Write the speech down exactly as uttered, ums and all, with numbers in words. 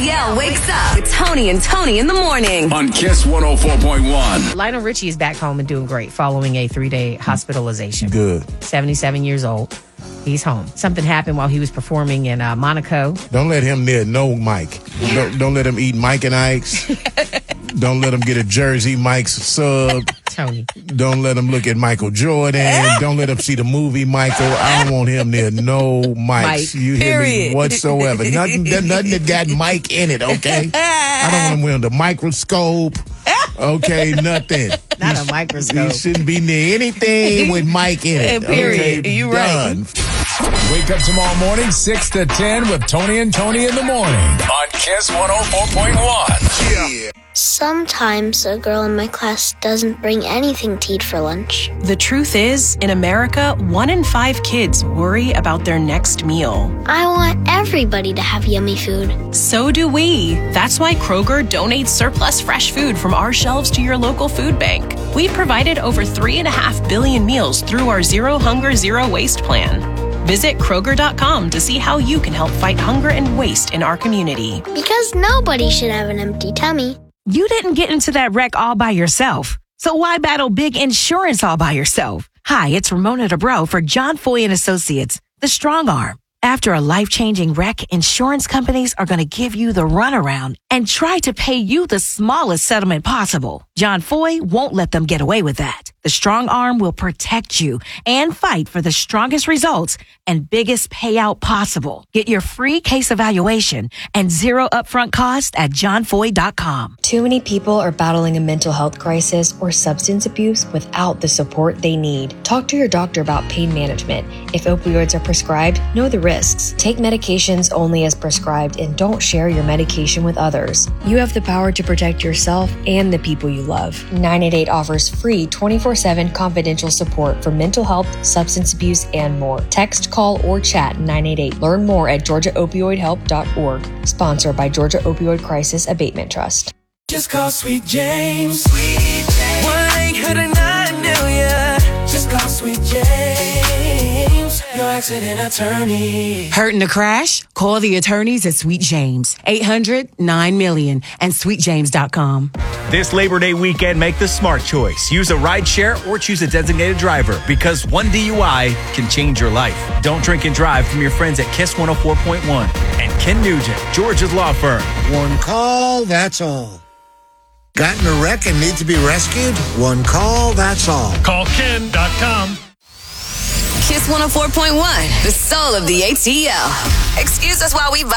T L wakes up with Tony and Tony in the morning. On Kiss one oh four point one. Lionel Richie is back home and doing great following a three-day hospitalization. Good. seventy-seven years old. He's home. Something happened while he was performing in uh, Monaco. Don't let him near no Mike. Don't, don't let him eat Mike and Ike's. Don't let him get a Jersey Mike's sub. Tony. Don't let him look at Michael Jordan. Don't let him see the movie Michael. I don't want him near no Mikes. Mike, you hear period. me? Whatsoever. Nothing, nothing that got Mike in it, okay? I don't want him wearing the microscope. Okay, nothing. Not he, a microscope. He shouldn't be near anything with Mike in it. Period. Okay, You done. right. Wake up tomorrow morning, six to ten with Tony and Tony in the morning. On Kiss one oh four point one. Yeah. Sometimes a girl in my class doesn't bring anything to eat for lunch. The truth is, in America, one in five kids worry about their next meal. I want everybody to have yummy food. So do we. That's why Kroger donates surplus fresh food from our shelves to your local food bank. We've provided over three and a half billion meals through our Zero Hunger, Zero Waste plan. Visit Kroger dot com to see how you can help fight hunger and waste in our community. Because nobody should have an empty tummy. You didn't get into that wreck all by yourself. So why battle big insurance all by yourself? Hi, it's Ramona DeBro for John Foy and Associates, the Strong Arm. After a life-changing wreck, insurance companies are going to give you the runaround and try to pay you the smallest settlement possible. John Foy won't let them get away with that. The Strong Arm will protect you and fight for the strongest results and biggest payout possible. Get your free case evaluation and zero upfront cost at john foy dot com. Too many people are battling a mental health crisis or substance abuse without the support they need. Talk to your doctor about pain management. If opioids are prescribed, know the risks. Take medications only as prescribed and don't share your medication with others. You have the power to protect yourself and the people you love. nine eight eight offers free twenty-four seven confidential support for mental health, substance abuse, and more. Text, call, or chat nine eight eight. Learn more at georgia opioid help dot org. Sponsored by Georgia Opioid Crisis Abatement Trust. Just call Sweet James. Sweet James. one eight hundred nine million. Just call Sweet James. Your accident attorney. Hurt in a crash? Call the attorneys at Sweet James. eight hundred nine million and sweet james dot com. This Labor Day weekend, make the smart choice. Use a rideshare or choose a designated driver because one D U I can change your life. Don't drink and drive from your friends at Kiss one oh four point one. And Ken Nugent, Georgia's law firm. One call, that's all. Got in a wreck and need to be rescued? One call, that's all. Call ken dot com. Kiss one oh four point one, the soul of the A T L. Excuse us while we vibe.